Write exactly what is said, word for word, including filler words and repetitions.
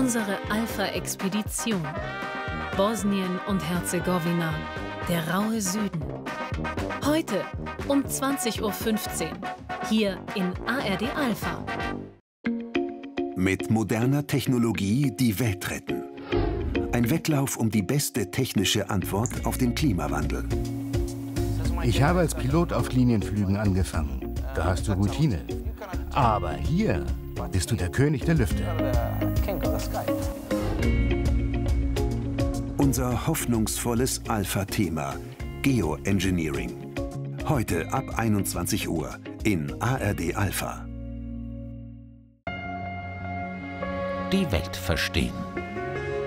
Unsere Alpha-Expedition. Bosnien und Herzegowina, der raue Süden. Heute um zwanzig Uhr fünfzehn, hier in A R D Alpha. Mit moderner Technologie die Welt retten. Ein Wettlauf um die beste technische Antwort auf den Klimawandel. Ich habe als Pilot auf Linienflügen angefangen. Da hast du Routine. Aber hier bist du der König der Lüfte. Unser hoffnungsvolles Alpha-Thema Geoengineering. Heute ab einundzwanzig Uhr in A R D Alpha. Die Welt verstehen.